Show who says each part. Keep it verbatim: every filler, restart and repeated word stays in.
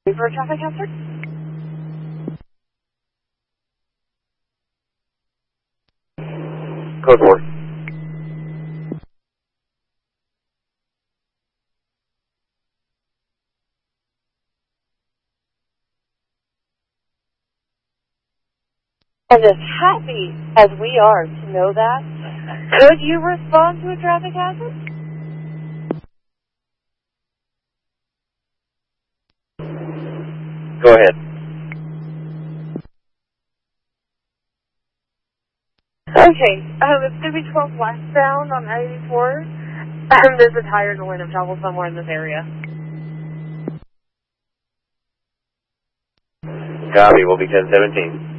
Speaker 1: For a traffic hazard?
Speaker 2: Code four.
Speaker 1: And as happy as we are to know that, could you respond to a traffic hazard?
Speaker 2: Go ahead.
Speaker 1: Okay, um, it's going to be twelve westbound on I eighty-four. Um, there's a tire in the lane of travel somewhere in this area.
Speaker 2: Copy, we'll be ten seventeen.